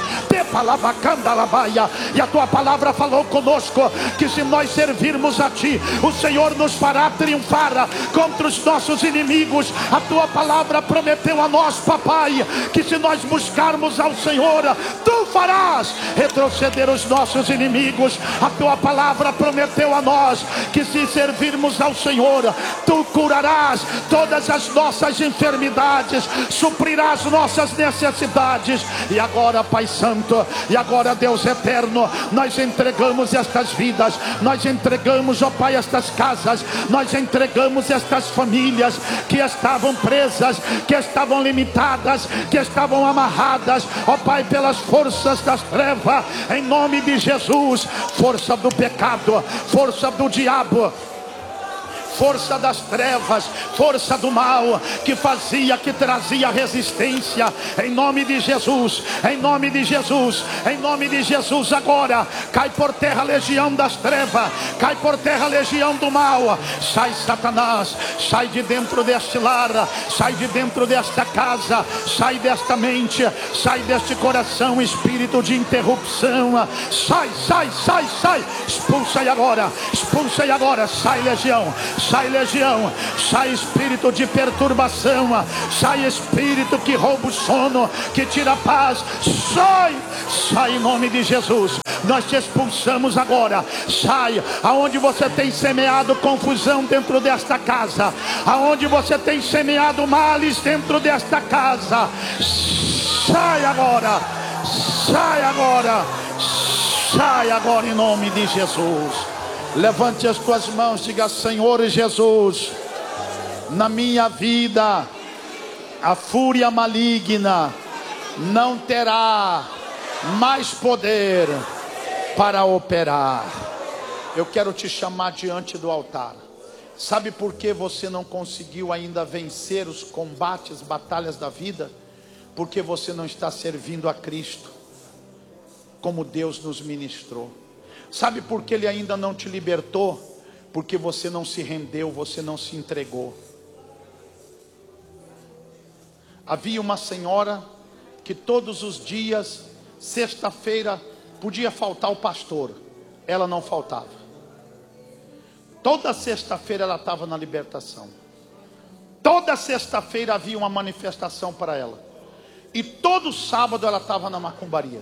Speaker 1: E a tua palavra falou conosco que se nós servirmos a ti, o Senhor nos fará triunfar contra os nossos inimigos. A tua palavra prometeu a nós, papai, que se nós buscarmos ao Senhor, tu farás retroceder os nossos inimigos. A tua palavra prometeu a nós que se servirmos ao Senhor, tu curarás todas as nossas enfermidades, suprirás nossas necessidades. E agora, Pai Santo, e agora, Deus eterno, nós entregamos estas vidas, nós entregamos, ó Pai, estas casas, nós entregamos estas famílias que estavam presas, que estavam limitadas, que estavam amarradas, ó Pai, pelas forças das trevas, em nome de Jesus. Força do pecado, força do diabo, força das trevas, força do mal, que fazia, que trazia resistência, em nome de Jesus, em nome de Jesus, em nome de Jesus. Agora cai por terra a legião das trevas, cai por terra a legião do mal. Sai, Satanás, sai de dentro deste lar, sai de dentro desta casa, sai desta mente, sai deste coração, espírito de interrupção. Sai, sai, sai, sai, expulsa aí agora, sai legião, sai legião, sai espírito de perturbação, sai espírito que rouba o sono, que tira a paz, sai, sai em nome de Jesus. Nós te expulsamos agora. Sai, aonde você tem semeado confusão dentro desta casa, aonde você tem semeado males dentro desta casa, sai agora, sai agora, sai agora em nome de Jesus. Levante as tuas mãos, diga: Senhor Jesus, na minha vida a fúria maligna não terá mais poder para operar. Eu quero te chamar diante do altar. Sabe por que você não conseguiu ainda vencer os combates, batalhas da vida? Porque você não está servindo a Cristo como Deus nos ministrou. Sabe por que Ele ainda não te libertou? Porque você não se rendeu, você não se entregou. Havia uma senhora que todos os dias, sexta-feira, podia faltar o pastor. Ela não faltava. Toda sexta-feira ela estava na libertação. Toda sexta-feira havia uma manifestação para ela. E todo sábado ela estava na macumbaria.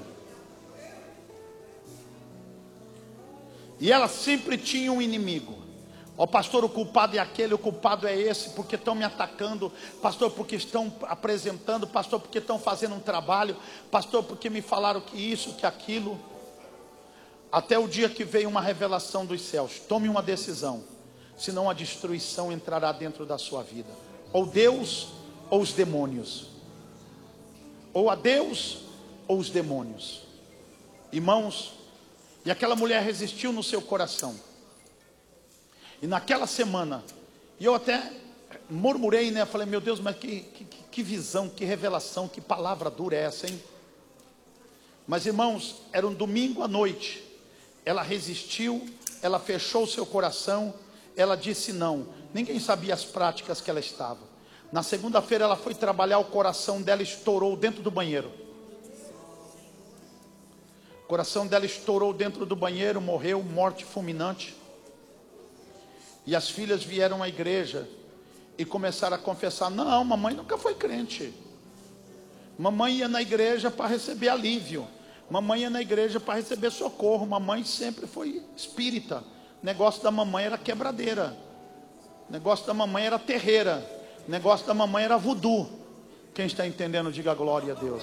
Speaker 1: E ela sempre tinha um inimigo. Ó pastor, o culpado é aquele, o culpado é esse, porque estão me atacando. Pastor, porque estão apresentando. Pastor, porque estão fazendo um trabalho. Pastor, porque me falaram que isso, que aquilo. Até o dia que veio uma revelação dos céus. Tome uma decisão, senão a destruição entrará dentro da sua vida. Ou Deus, ou os demônios. Ou a Deus, ou os demônios. Irmãos, e aquela mulher resistiu no seu coração. E naquela semana, e eu até murmurei, né? Falei, meu Deus, mas que visão, que revelação, que palavra dura é essa, hein? Mas irmãos, era um domingo à noite. Ela resistiu, ela fechou o seu coração, ela disse não. Ninguém sabia as práticas que ela estava. Na segunda-feira ela foi trabalhar, o coração dela estourou dentro do banheiro. O coração dela estourou dentro do banheiro, morreu, morte fulminante. E as filhas vieram à igreja e começaram a confessar: não, mamãe nunca foi crente. Mamãe ia na igreja para receber alívio. Mamãe ia na igreja para receber socorro. Mamãe sempre foi espírita. O negócio da mamãe era quebradeira. O negócio da mamãe era terreira. O negócio da mamãe era voodoo. Quem está entendendo, diga glória a Deus.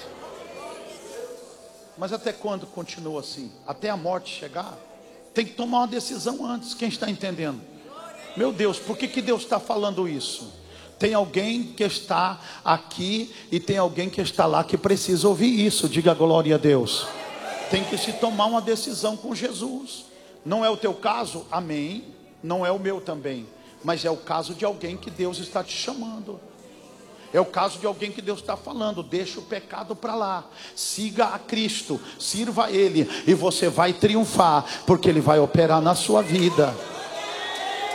Speaker 1: Mas até quando continua assim? Até a morte chegar? Tem que tomar uma decisão antes. Quem está entendendo? Meu Deus, por que Deus está falando isso? Tem alguém que está aqui e tem alguém que está lá que precisa ouvir isso. Diga glória a Deus. Tem que se tomar uma decisão com Jesus. Não é o teu caso? Amém. Não é o meu também. Mas é o caso de alguém que Deus está te chamando. É o caso de alguém que Deus está falando: deixa o pecado para lá, siga a Cristo, sirva a Ele, e você vai triunfar, porque Ele vai operar na sua vida.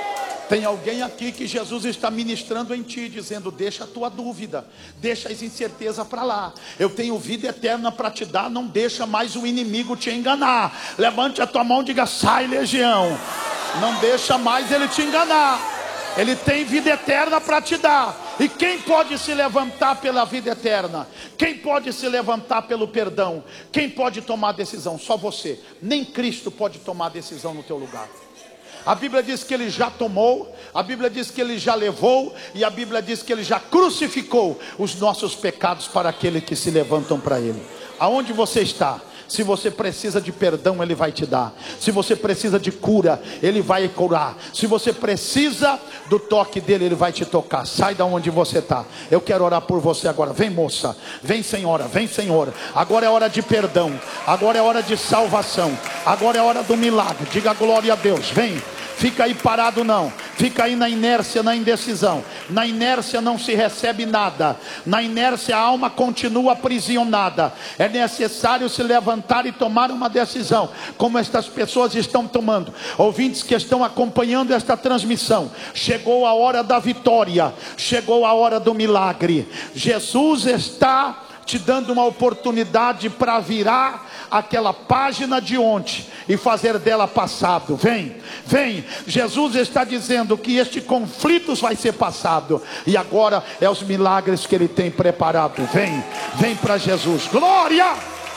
Speaker 1: Tem alguém aqui que Jesus está ministrando em ti, dizendo: deixa a tua dúvida, deixa as incertezas para lá. Eu tenho vida eterna para te dar, não deixa mais o inimigo te enganar. Levante a tua mão e diga: sai, legião. Não deixa mais ele te enganar. Ele tem vida eterna para te dar. E quem pode se levantar pela vida eterna? Quem pode se levantar pelo perdão? Quem pode tomar decisão? Só você. Nem Cristo pode tomar decisão no teu lugar. A Bíblia diz que ele já tomou, a Bíblia diz que ele já levou, e a Bíblia diz que ele já crucificou os nossos pecados para aqueles que se levantam para ele. Aonde você está? Se você precisa de perdão, ele vai te dar. Se você precisa de cura, ele vai curar. Se você precisa do toque dele, ele vai te tocar. Sai da onde você está. Eu quero orar por você agora. Vem, moça. Vem, senhora. Vem, senhor. Agora é hora de perdão. Agora é hora de salvação. Agora é hora do milagre. Diga glória a Deus. Vem. Fica aí parado não. Fica aí na inércia, na indecisão. Na inércia não se recebe nada. Na inércia a alma continua aprisionada. É necessário se levantar e tomar uma decisão, como estas pessoas estão tomando. Ouvintes que estão acompanhando esta transmissão, chegou a hora da vitória. Chegou a hora do milagre. Jesus está te dando uma oportunidade para virar aquela página de ontem e fazer dela passado. Vem, vem. Jesus está dizendo que este conflito vai ser passado, e agora é os milagres que ele tem preparado. Vem, vem para Jesus. Glória!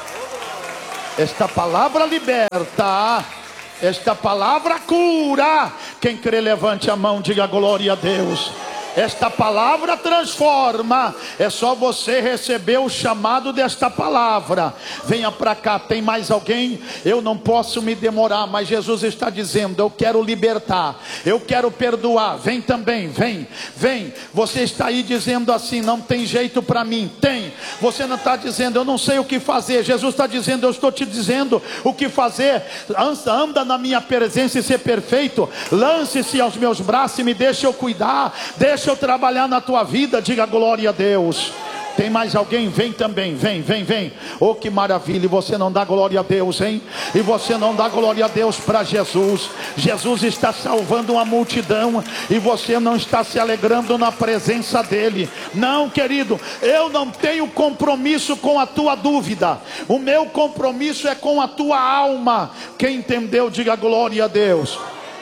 Speaker 1: Esta palavra liberta, esta palavra cura. Quem crê, levante a mão, diga glória a Deus. Esta palavra transforma. É só você receber o chamado desta palavra. Venha para cá. Tem mais alguém? Eu não posso me demorar, mas Jesus está dizendo: eu quero libertar, eu quero perdoar. Vem também, vem, vem. Você está aí dizendo assim: não tem jeito para mim. Tem. Você não está dizendo: eu não sei o que fazer. Jesus está dizendo: eu estou te dizendo o que fazer. Anda na minha presença e ser perfeito. Lance-se aos meus braços e me deixe eu cuidar. Deixa eu trabalhar na tua vida. Diga glória a Deus. Tem mais alguém? Vem também, vem, vem, vem. Oh, que maravilha. E você não dá glória a Deus, hein? E você não dá glória a Deus para Jesus. Jesus está salvando uma multidão e você não está se alegrando na presença dele. Não, querido, eu não tenho compromisso com a tua dúvida. O meu compromisso é com a tua alma. Quem entendeu, diga glória a Deus.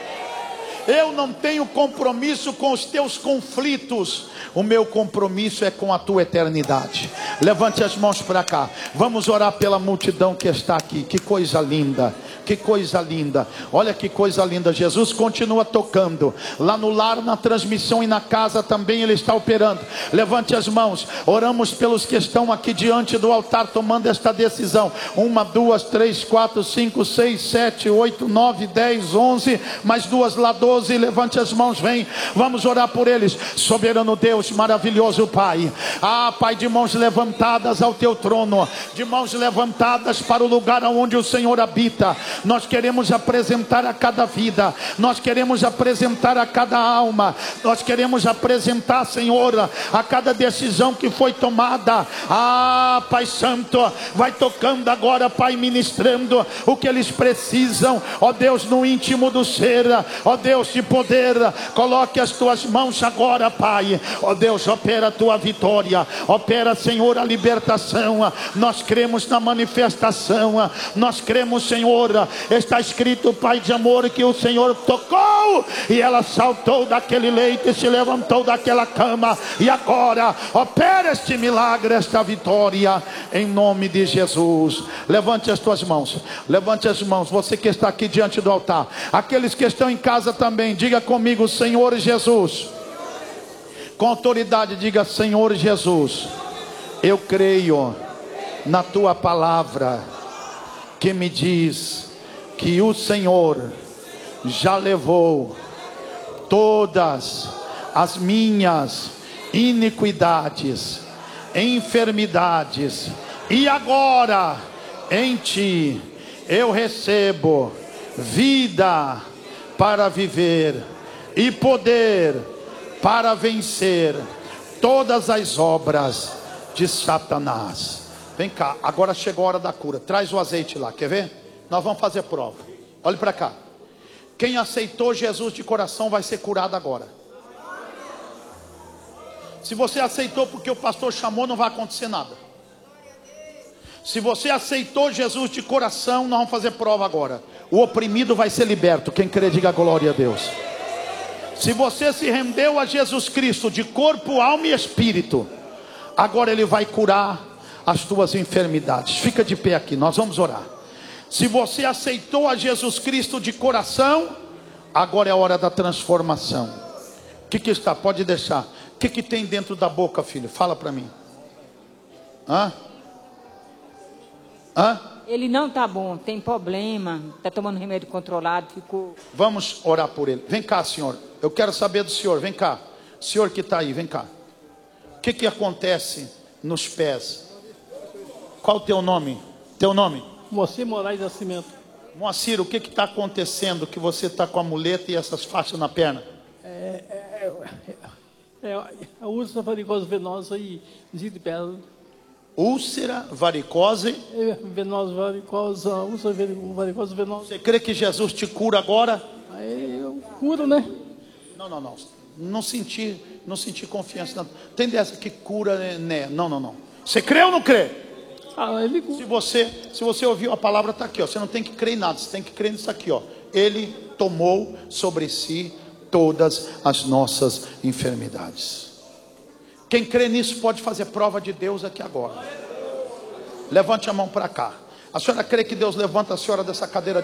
Speaker 1: Eu não tenho compromisso com os teus conflitos. O meu compromisso é com a tua eternidade. Levante as mãos para cá. Vamos orar pela multidão que está aqui. Que coisa linda. Que coisa linda. Olha que coisa linda. Jesus continua tocando. Lá no lar, na transmissão e na casa também ele está operando. Levante as mãos. Oramos pelos que estão aqui diante do altar tomando esta decisão. 1, 2, 3, 4, 5, 6, 7, 8, 9, 10, 11. Mais duas lá, 12. Levante as mãos, vem. Vamos orar por eles. Soberano Deus, maravilhoso Pai. Ah, Pai, de mãos levantadas ao teu trono. De mãos levantadas para o lugar onde o Senhor habita. Nós queremos apresentar a cada vida, nós queremos apresentar a cada alma, nós queremos apresentar, Senhor, a cada decisão que foi tomada. Ah, Pai Santo, vai tocando agora, Pai, ministrando o que eles precisam, ó Deus, no íntimo do ser, ó Deus de poder. Coloque as tuas mãos agora, Pai, ó Deus, opera a tua vitória, opera, Senhor, a libertação. Nós cremos na manifestação, nós cremos, Senhor. Está escrito, Pai de amor, que o Senhor tocou e ela saltou daquele leito e se levantou daquela cama. E agora opera este milagre, esta vitória, em nome de Jesus. Levante as tuas mãos, levante as mãos. Você que está aqui diante do altar, aqueles que estão em casa também, diga comigo: Senhor Jesus. Com autoridade, diga: Senhor Jesus, eu creio na tua palavra que me diz que o Senhor já levou todas as minhas iniquidades, enfermidades, e agora em ti eu recebo vida para viver e poder para vencer todas as obras de Satanás. Vem cá, agora chegou a hora da cura. Traz o azeite lá, quer ver? Nós vamos fazer prova. Olhe para cá. Quem aceitou Jesus de coração vai ser curado agora. Se você aceitou porque o pastor chamou, não vai acontecer nada. Se você aceitou Jesus de coração, nós vamos fazer prova agora. O oprimido vai ser liberto. Quem crê, diga glória a Deus. Se você se rendeu a Jesus Cristo de corpo, alma e espírito, agora Ele vai curar as tuas enfermidades. Fica de pé aqui, nós vamos orar. Se você aceitou a Jesus Cristo de coração, agora é a hora da transformação. O que está? Pode deixar. O que tem dentro da boca, filho? Fala para mim.
Speaker 2: Ele não está bom, tem problema, está tomando remédio controlado, ficou...
Speaker 1: Vamos orar por ele. Vem cá, senhor. Eu quero saber do senhor. Vem cá. Senhor que está aí, vem cá. O que acontece nos pés? Qual o teu nome? Teu nome?
Speaker 3: Moacir Moraes Nascimento.
Speaker 1: Moacir, o que está acontecendo que você está com a muleta e essas faixas na perna?
Speaker 3: A úlcera varicose venosa e desvio de pedra.
Speaker 1: Úlcera, varicose.
Speaker 3: Venosa, varicose, úlcera varicose venosa.
Speaker 1: Você crê que Jesus te cura agora?
Speaker 3: Aí eu curo, né?
Speaker 1: Não. Não senti confiança. Não. Tem dessa que cura, né? Não. Você crê ou não crê?
Speaker 3: Ele cura.
Speaker 1: Se você ouviu a palavra, está aqui, ó. Você não tem que crer em nada, você tem que crer nisso aqui, ó. Ele tomou sobre si todas as nossas enfermidades. Quem crê nisso pode fazer prova de Deus aqui agora. Levante a mão para cá. A senhora crê que Deus levanta a senhora dessa cadeira?